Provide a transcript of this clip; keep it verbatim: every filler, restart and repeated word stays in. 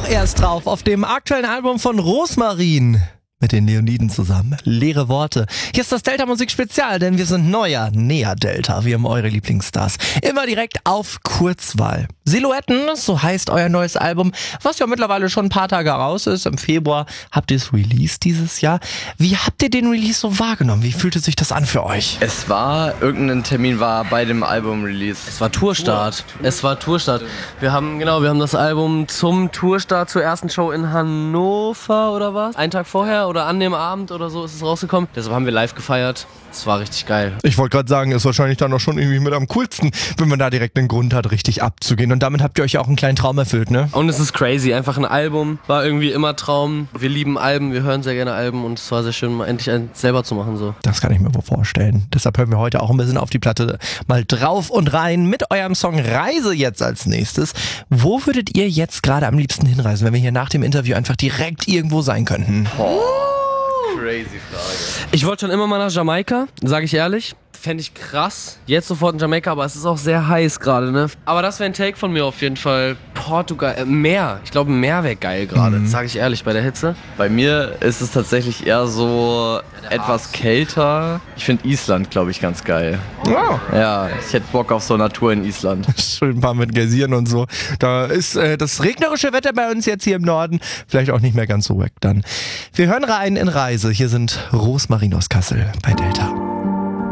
erst drauf auf dem aktuellen Album von Rosmarin. Mit den Leoniden zusammen. Leere Worte. Hier ist das Delta Musik Spezial, denn wir sind neuer, näher Delta. Wir haben eure Lieblingsstars. Immer direkt auf Kurzwahl. Silhouetten, so heißt euer neues Album, was ja mittlerweile schon ein paar Tage raus ist. Im Februar habt ihr es released dieses Jahr. Wie habt ihr den Release so wahrgenommen? Wie fühlte sich das an für euch? Es war, irgendein Termin war bei dem Album-Release. Es war Tourstart. Tour. Es war Tourstart. Wir haben, genau, wir haben das Album zum Tourstart zur ersten Show in Hannover oder was? Einen Tag vorher oder an dem Abend oder so ist es rausgekommen. Deshalb haben wir live gefeiert. Es war richtig geil. Ich wollte gerade sagen, ist wahrscheinlich dann auch schon irgendwie mit am coolsten, wenn man da direkt einen Grund hat, richtig abzugehen. Und damit habt ihr euch ja auch einen kleinen Traum erfüllt, ne? Und es ist crazy. Einfach ein Album. War irgendwie immer Traum. Wir lieben Alben, wir hören sehr gerne Alben und es war sehr schön, mal endlich eins selber zu machen. So. Das kann ich mir wohl vorstellen. Deshalb hören wir heute auch ein bisschen auf die Platte mal drauf und rein mit eurem Song Reise jetzt als nächstes. Wo würdet ihr jetzt gerade am liebsten hinreisen, wenn wir hier nach dem Interview einfach direkt irgendwo sein könnten? Oh. Crazy Frage. Ich wollte schon immer mal nach Jamaika, sage ich ehrlich. Fände ich krass. Jetzt sofort in Jamaika, aber es ist auch sehr heiß gerade, ne? Aber das wäre ein Take von mir auf jeden Fall. Portugal, äh, Meer. Ich glaube, Meer wäre geil gerade, mhm. sage ich ehrlich, bei der Hitze. Bei mir ist es tatsächlich eher so ja, etwas Arzt. kälter. Ich finde Island, glaube ich, ganz geil. Wow. Ja, ich hätte Bock auf so Natur in Island. Schön ein paar mit Geysiren und so. Da ist äh, das regnerische Wetter bei uns jetzt hier im Norden vielleicht auch nicht mehr ganz so wack dann. Wir hören rein in Reise. Hier sind Rosmarin aus Kassel bei Delta.